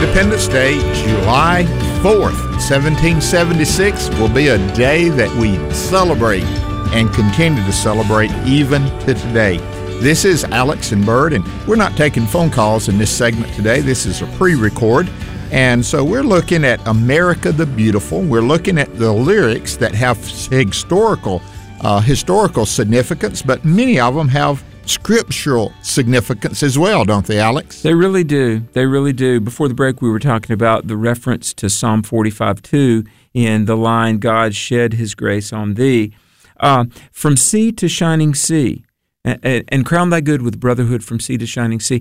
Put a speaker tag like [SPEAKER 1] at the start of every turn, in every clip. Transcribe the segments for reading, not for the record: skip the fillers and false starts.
[SPEAKER 1] Independence Day, July 4th, 1776, will be a day that we celebrate and continue to celebrate even to today. This is Alex and Bird, and we're not taking phone calls in this segment today. This is a pre-record. And so we're looking at America the Beautiful. We're looking at the lyrics that have historical significance, but many of them have scriptural significance as well, don't they, Alex?
[SPEAKER 2] They really do. They really do. Before the break, we were talking about the reference to Psalm 45:2 in the line, God shed his grace on thee. From sea to shining sea, and crown thy good with brotherhood from sea to shining sea.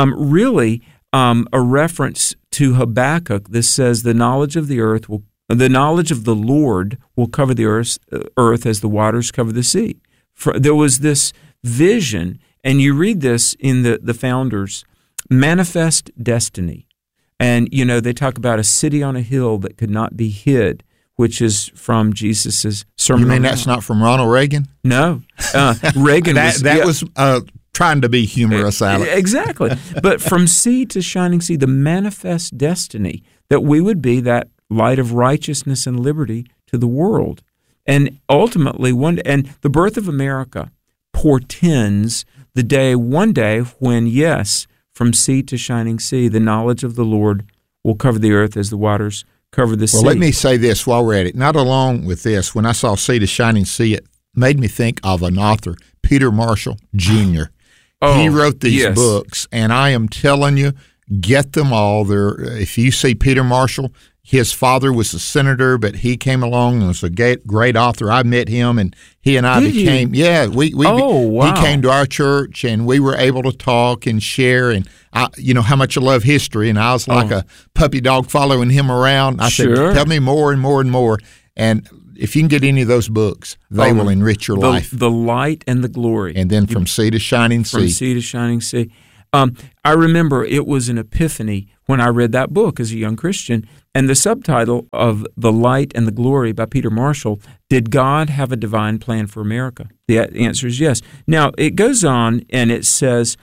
[SPEAKER 2] A reference to Habakkuk. This says, the knowledge of the knowledge of the Lord will cover the earth as the waters cover the sea. There was this vision, and you read this in the Founders, manifest destiny. And, they talk about a city on a hill that could not be hid, which is from Jesus' Sermon on the Mount.
[SPEAKER 1] That's not from Ronald Reagan?
[SPEAKER 2] No. Reagan
[SPEAKER 1] was trying to be humorous, Alex.
[SPEAKER 2] Exactly. But from sea to shining sea, the manifest destiny that we would be that light of righteousness and liberty to the world. And ultimately, and the birth of America portends one day when, yes, from sea to shining sea, the knowledge of the Lord will cover the earth as the waters cover the sea.
[SPEAKER 1] Well, let me say this while we're at it. Not along with this, when I saw Sea to Shining Sea, it made me think of an author, Peter Marshall Jr. He wrote these books, and I am telling you, get them all. If you see Peter Marshall, his father was a senator, but he came along and was a great author. I met him, and he and I became, he came to our church, and we were able to talk and share, and how much I love history, and I was like a puppy dog following him around. I said, tell me more and more and more, and if you can get any of those books, they will enrich your life.
[SPEAKER 2] The light and the glory.
[SPEAKER 1] And then from sea to shining sea.
[SPEAKER 2] From sea to shining sea. I remember it was an epiphany when I read that book as a young Christian, and the subtitle of The Light and the Glory by Peter Marshall, Did God Have a Divine Plan for America? The answer is yes. Now, it goes on and it says,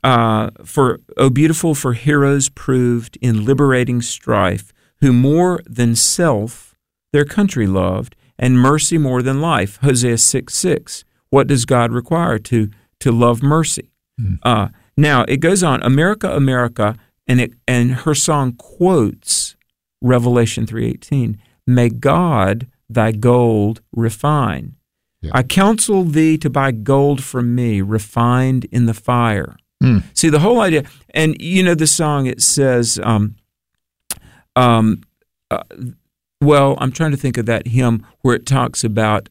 [SPEAKER 2] beautiful for heroes proved in liberating strife, who more than self their country loved, and mercy more than life. Hosea 6:6. What does God require? To love mercy. Now, it goes on, America, America, and her song quotes Revelation 3:18. May God thy gold refine. Yeah. I counsel thee to buy gold from me, refined in the fire. See, the whole idea, and the song, it says, well, I'm trying to think of that hymn where it talks about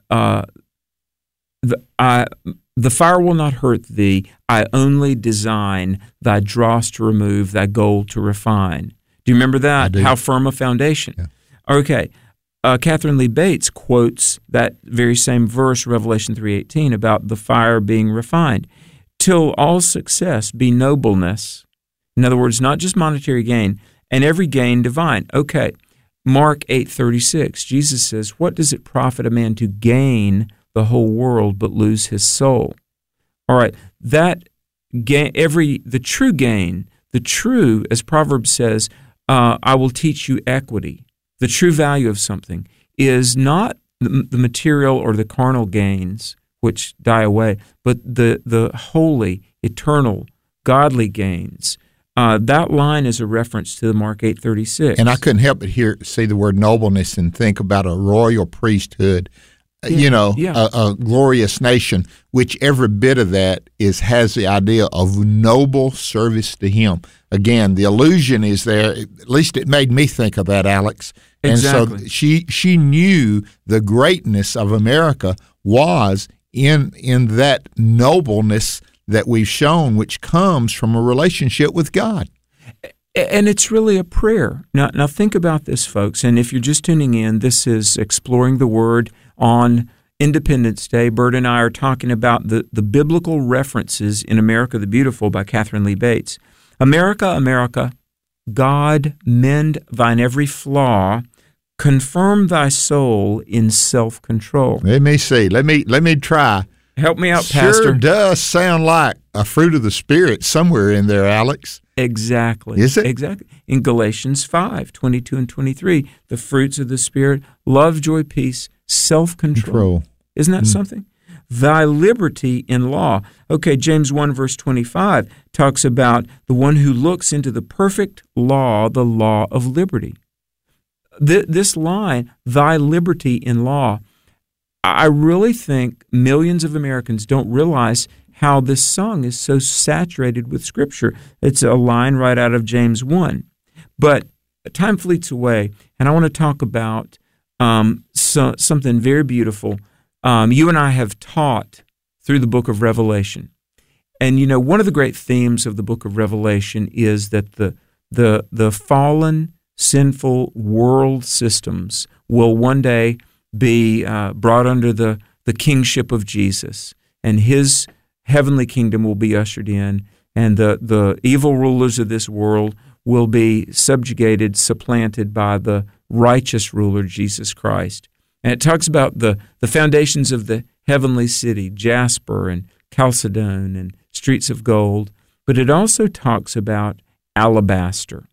[SPEAKER 2] the fire will not hurt thee. I only design thy dross to remove, thy gold to refine. Do you remember that?
[SPEAKER 1] I do.
[SPEAKER 2] How firm a foundation.
[SPEAKER 1] Yeah.
[SPEAKER 2] Okay. Catherine Lee Bates quotes that very same verse, Revelation 3:18, about the fire being refined. Till all success be nobleness. In other words, not just monetary gain, and every gain divine. Okay. Mark 8:36, Jesus says, what does it profit a man to gain the whole world but lose his soul? All right, that the true gain, as Proverbs says, I will teach you equity. The true value of something is not the material or the carnal gains which die away, but the holy, eternal, godly gains. That line is a reference to the Mark 8:36.
[SPEAKER 1] And I couldn't help but see the word nobleness and think about a royal priesthood, a glorious nation, which every bit of that has the idea of noble service to him. Again, the illusion is there. At least it made me think of that, Alex.
[SPEAKER 2] Exactly.
[SPEAKER 1] And so she knew the greatness of America was in that nobleness that we've shown, which comes from a relationship with God.
[SPEAKER 2] And it's really a prayer. Now think about this, folks, and if you're just tuning in, this is Exploring the Word on Independence Day. Bert and I are talking about the biblical references in America the Beautiful by Catherine Lee Bates. America, America, God mend thine every flaw, confirm thy soul in self-control.
[SPEAKER 1] Let me see. Let me try
[SPEAKER 2] Help me out,
[SPEAKER 1] Sure
[SPEAKER 2] Pastor.
[SPEAKER 1] does sound like a fruit of the Spirit somewhere in there, Alex.
[SPEAKER 2] Exactly.
[SPEAKER 1] Is it?
[SPEAKER 2] Exactly. In Galatians 5:22 and 23, the fruits of the Spirit, love, joy, peace, self-control. Isn't that something? Thy liberty in law. Okay, James 1 verse 25 talks about the one who looks into the perfect law, the law of liberty. This line, thy liberty in law, I really think millions of Americans don't realize how this song is so saturated with Scripture. It's a line right out of James 1. But time fleets away, and I want to talk about something very beautiful. You and I have taught through the book of Revelation. And, you know, one of the great themes of the book of Revelation is that the fallen, sinful world systems will one day be brought under the kingship of Jesus, and his heavenly kingdom will be ushered in, and the evil rulers of this world will be subjugated, supplanted by the righteous ruler, Jesus Christ. And it talks about the foundations of the heavenly city, jasper and chalcedone and streets of gold, but it also talks about alabaster.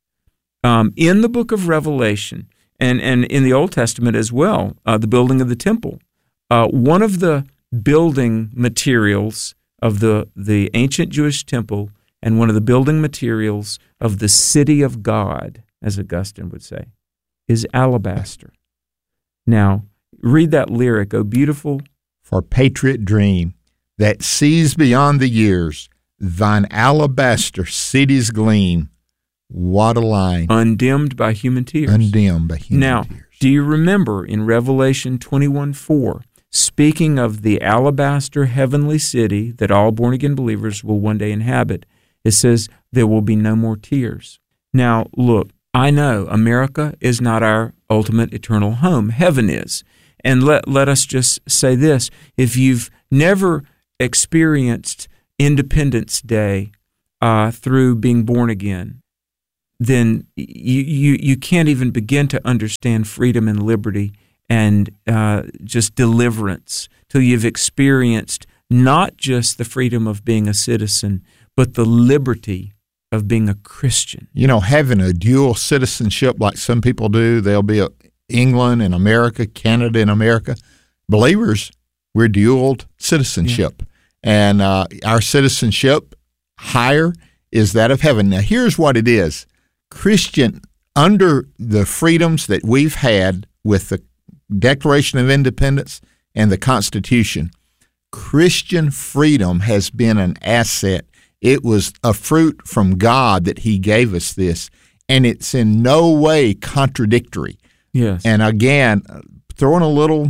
[SPEAKER 2] In the book of Revelation, and in the Old Testament as well, the building of the temple, one of the building materials of the ancient Jewish temple and one of the building materials of the city of God, as Augustine would say, is alabaster. Now, read that lyric, "O beautiful
[SPEAKER 1] for patriot dream that sees beyond the years, thine alabaster cities gleam." What a line.
[SPEAKER 2] Undimmed by human tears.
[SPEAKER 1] Undimmed by human
[SPEAKER 2] now,
[SPEAKER 1] tears.
[SPEAKER 2] Do you remember in Revelation 21:4, speaking of the alabaster heavenly city that all born-again believers will one day inhabit, it says there will be no more tears. Now, look, I know America is not our ultimate eternal home. Heaven is. And let us just say this. If you've never experienced Independence Day through being born again, then you can't even begin to understand freedom and liberty and just deliverance till you've experienced not just the freedom of being a citizen, but the liberty of being a Christian.
[SPEAKER 1] You know, having a dual citizenship like some people do, they'll be England and America, Canada and America. Believers, we're dual citizenship. Yeah. And our citizenship higher is that of heaven. Now, here's what it is. Christian, under the freedoms that we've had with the Declaration of Independence and the Constitution, Christian freedom has been an asset. It was a fruit from God that He gave us this, and it's in no way contradictory.
[SPEAKER 2] Yes.
[SPEAKER 1] And again, throwing a little,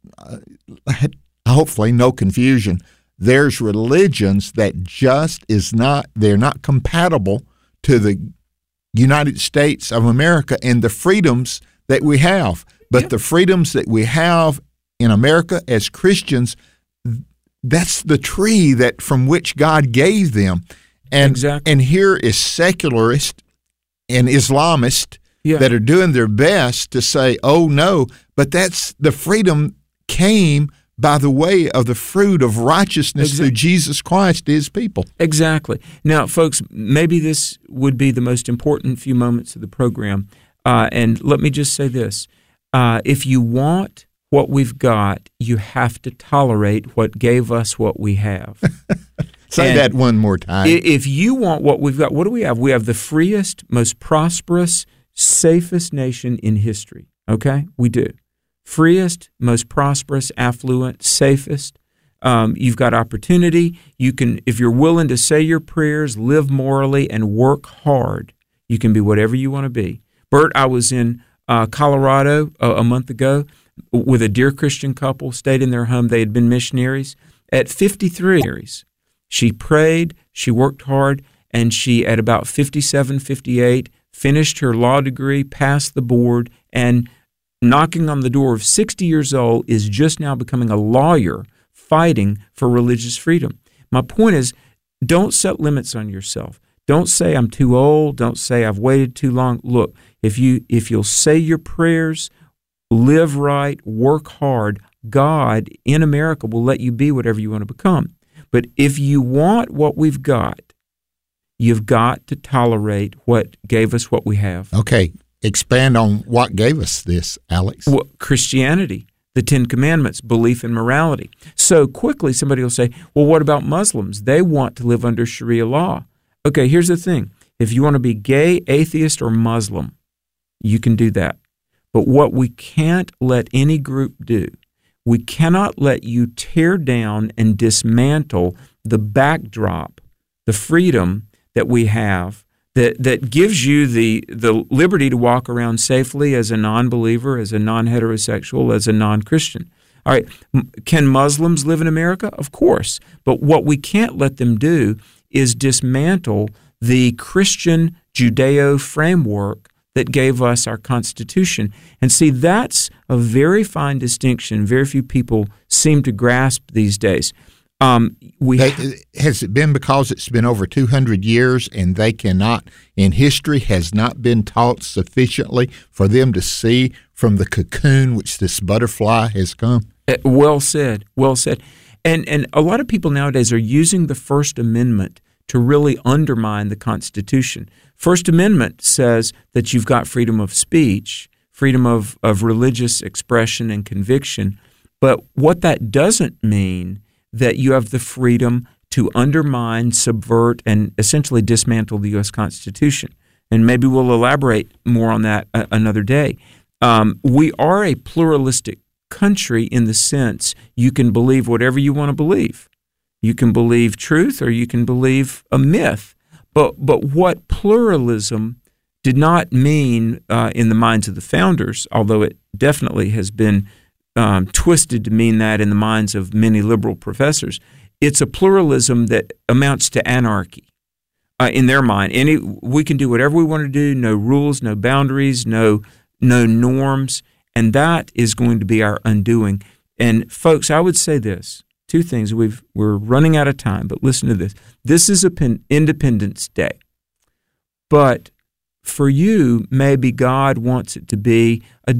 [SPEAKER 1] hopefully no confusion, there's religions that just they're not compatible to the United States of America and the freedoms that we have. But the freedoms that we have in America as Christians, that's the tree that from which God gave them. And,
[SPEAKER 2] exactly.
[SPEAKER 1] And here is secularists and Islamists that are doing their best to say, oh, no, but that's the freedom came by the way of the fruit of righteousness through Jesus Christ to His people.
[SPEAKER 2] Exactly. Now, folks, maybe this would be the most important few moments of the program. And let me just say this. If you want what we've got, you have to tolerate what gave us what we have.
[SPEAKER 1] Say that one more time.
[SPEAKER 2] If you want what we've got, what do we have? We have the freest, most prosperous, safest nation in history. Okay? We do. Freest, most prosperous, affluent, safest. You've got opportunity. You can, if you're willing to say your prayers, live morally, and work hard, you can be whatever you want to be. Bert, I was in Colorado a month ago with a dear Christian couple, stayed in their home. They had been missionaries. At 53, she prayed, she worked hard, and she, at about 57, 58, finished her law degree, passed the board, and knocking on the door of 60 years old, is just now becoming a lawyer fighting for religious freedom. My point is, don't set limits on yourself. Don't say I'm too old. Don't say I've waited too long. Look, if you'll say your prayers, live right, work hard, God in America will let you be whatever you want to become. But if you want what we've got, you've got to tolerate what gave us what we have.
[SPEAKER 1] Okay, expand on what gave us this, Alex.
[SPEAKER 2] Well, Christianity, the Ten Commandments, belief in morality. So quickly somebody will say, well, what about Muslims? They want to live under Sharia law. Okay, here's the thing. If you want to be gay, atheist, or Muslim, you can do that. But what we can't let any group do, we cannot let you tear down and dismantle the backdrop, the freedom that we have that gives you the liberty to walk around safely as a non-believer, as a non-heterosexual, as a non-Christian. All right, can Muslims live in America? Of course. But what we can't let them do is dismantle the Christian Judeo framework that gave us our Constitution. And see, that's a very fine distinction. Very few people seem to grasp these days.
[SPEAKER 1] Has it been because it's been over 200 years and they cannot, in history, has not been taught sufficiently for them to see from the cocoon which this butterfly has come?
[SPEAKER 2] Well said, well said. And a lot of people nowadays are using the First Amendment to really undermine the Constitution. First Amendment says that you've got freedom of speech, freedom of religious expression and conviction, but what that doesn't mean that you have the freedom to undermine, subvert, and essentially dismantle the U.S. Constitution. And maybe we'll elaborate more on that another day. We are a pluralistic country in the sense you can believe whatever you want to believe. You can believe truth or you can believe a myth. But what pluralism did not mean in the minds of the founders, although it definitely has been twisted to mean that in the minds of many liberal professors, it's a pluralism that amounts to anarchy in their mind. We can do whatever we want to do, no rules, no boundaries, no norms, and that is going to be our undoing. And folks, I would say this, two things. We're running out of time, but listen to this. This is Independence Day. But for you, maybe God wants it to be a